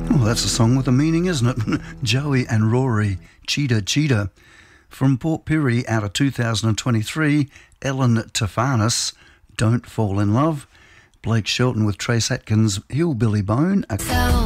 Oh, that's a song with a meaning, isn't it? Joey and Rory, Cheetah Cheetah. From Port Pirie out of 2023, Ellen Tefanis, Don't Fall in Love. Blake Shelton with Trace Atkins, Hillbilly Bone.